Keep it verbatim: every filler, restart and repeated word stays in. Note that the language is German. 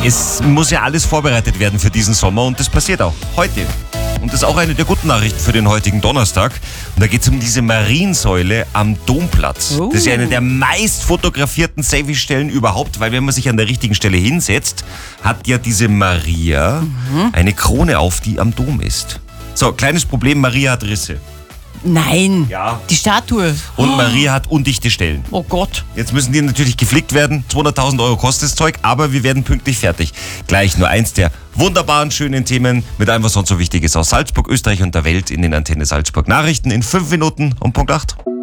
Es muss ja alles vorbereitet werden für diesen Sommer und das passiert auch heute. Und das ist auch eine der guten Nachrichten für den heutigen Donnerstag. Und da geht es um diese Mariensäule am Domplatz. Oh. Das ist ja eine der meist fotografierten Selfie-Stellen überhaupt, weil wenn man sich an der richtigen Stelle hinsetzt, hat ja diese Maria mhm. eine Krone auf, die am Dom ist. So, kleines Problem, Maria hat Risse. Nein, Ja. die Statue. Und Oh. Maria hat undichte Stellen. Oh Gott. Jetzt müssen die natürlich geflickt werden. zweihunderttausend Euro kostet das Zeug, aber wir werden pünktlich fertig. Gleich nur eins der wunderbaren, schönen Themen mit allem, was sonst so wichtig ist aus Salzburg, Österreich und der Welt in den Antenne Salzburg Nachrichten in fünf Minuten um Punkt acht.